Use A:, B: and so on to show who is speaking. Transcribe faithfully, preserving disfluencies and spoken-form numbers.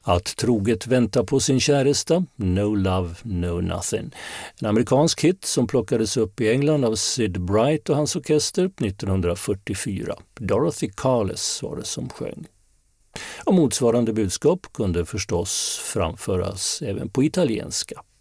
A: Att troget vänta på sin käresta, No Love, No Nothing. En amerikansk hit som plockades upp i England av Syd Bright och hans orkester nittonhundrafyrtiofyra. Dorothy Carles var det som sjöng. Och motsvarande budskap kunde förstås framföras även på italienska.